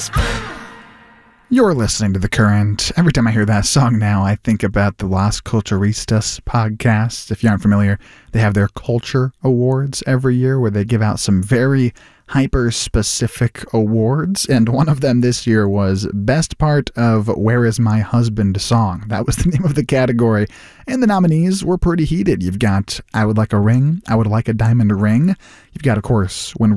You're listening to The Current. Every time I hear that song now, I think about the Las Culturistas podcast. If you aren't familiar, they have their Culture Awards every year where they give out some very hyper-specific awards, and one of them this year was Best Part of Where Is My Husband song. That was the name of the category, and the nominees were pretty heated. You've got I Would Like a Ring, I Would Like a Diamond Ring. You've got, of course, When